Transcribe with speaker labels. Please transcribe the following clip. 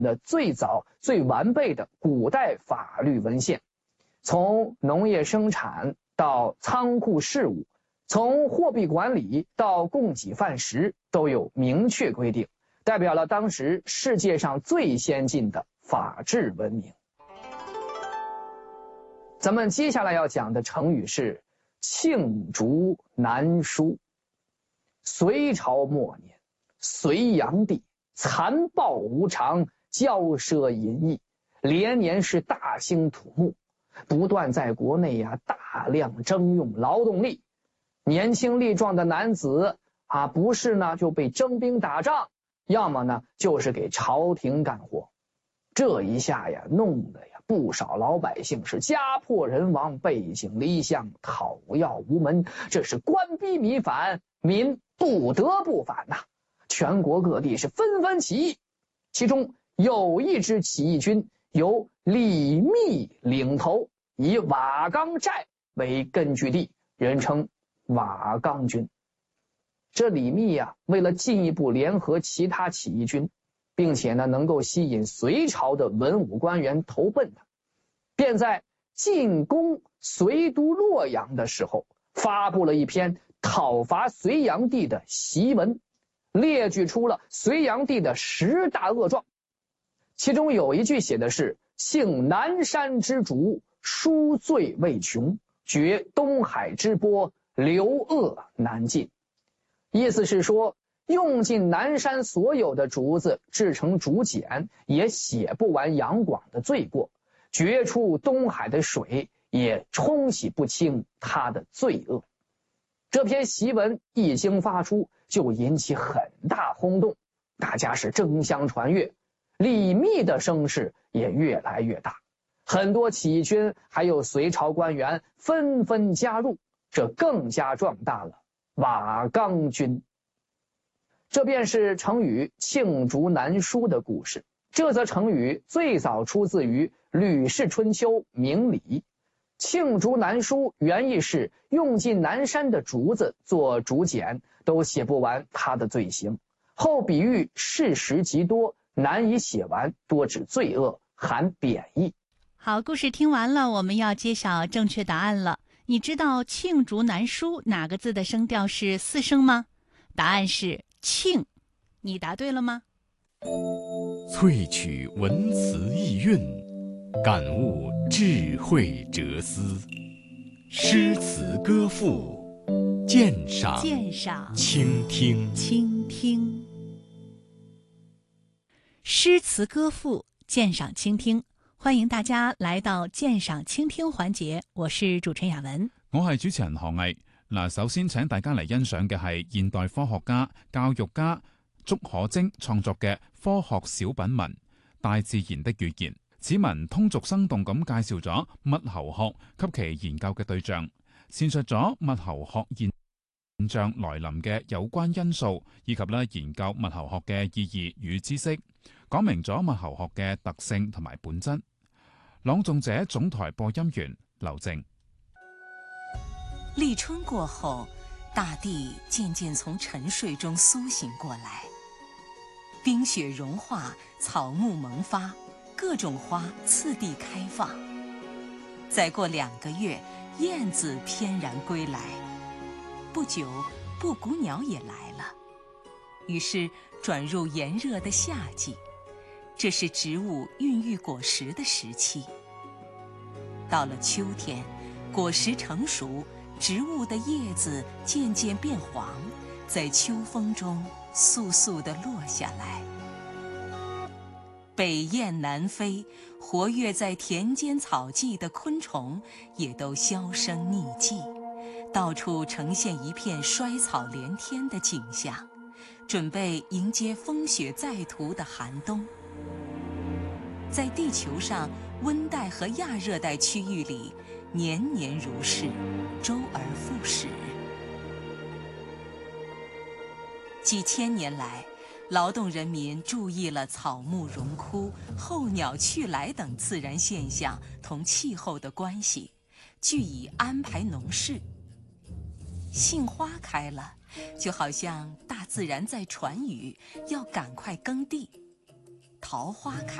Speaker 1: 的最早最完备的古代法律文献，从农业生产到仓库事务，从货币管理到供给饭食都有明确规定，代表了当时世界上最先进的法治文明。咱们接下来要讲的成语是罄竹难书。隋朝末年，隋炀帝残暴无常，骄奢淫逸，连年是大兴土木，不断在国内大量征用劳动力。年轻力壮的男子不是呢就被征兵打仗，要么呢就是给朝廷干活。这一下弄得不少老百姓是家破人亡，背井离乡，讨要无门。这是官逼民反，民不得不反呐。全国各地是纷纷起义，其中有一支起义军由李密领头，以瓦岗寨为根据地，人称瓦岗军。这李密为了进一步联合其他起义军，并且呢能够吸引隋朝的文武官员投奔他，便在进攻隋都洛阳的时候发布了一篇讨伐隋炀帝的檄文，列举出了隋炀帝的10大恶状。其中有一句写的是幸南山之主，书罪未穷，绝东海之波，流恶难尽。意思是说，用尽南山所有的竹子制成竹简，也写不完杨广的罪过，决出东海的水，也冲洗不清他的罪恶。这篇檄文一经发出，就引起很大轰动，大家是争相传阅，李密的声势也越来越大，很多起义军还有隋朝官员纷纷加入，这更加壮大了瓦岗军。这便是成语罄竹难书的故事。这则成语最早出自于《吕氏春秋·明礼》。罄竹难书原意是用尽南山的竹子做竹简，都写不完他的罪行，后比喻事实极多，难以写完，多指罪恶，含贬义。
Speaker 2: 好，故事听完了，我们要揭晓正确答案了。你知道罄竹难书哪个字的声调是4声吗？答案是罄。你答对了吗？
Speaker 3: 萃取文辞意蕴，感悟智慧哲思，诗词歌赋，鉴赏倾听。
Speaker 2: 诗詞歌賦，鑑賞傾聽，歡迎大家來到鑑賞傾聽環節，我是主持人雅文，
Speaker 4: 我係主持人何毅。首先請大家嚟欣賞嘅係現代科學家、教育家竺可楨創作嘅科學小品文《大自然的語言》。此文通俗生動咁介紹咗物候學及其研究嘅對象，闡述咗物候學現象來臨嘅有關因素，以及研究物候學嘅意義與知識，講明咗物候學嘅特性同埋本質。朗誦者總台播音員劉靜。
Speaker 5: 立春過後，大地漸漸從沉睡中甦醒過來，冰雪融化，草木萌發，各種花次第開放。再過2個月，燕子翩然歸來。不久，布谷鳥也來了。於是轉入炎熱的夏季，這是植物孕育果實的時期。到了秋天，果實成熟，植物的葉子漸漸變黃，在秋風中簌簌地落下來。北雁南飛，活躍在田間草際的昆蟲也都銷聲匿跡，到處呈現一片衰草連天的景象，準備迎接風雪再塗的寒冬。在地球上，溫帶和亞熱帶區域裡，年年如是，周而復始。幾千年來，勞動人民注意了草木榮枯、候鳥去來等自然現象同氣候的關係，據以安排農事。杏花開了，就好像大自然在傳語，要趕快耕地。 桃花开。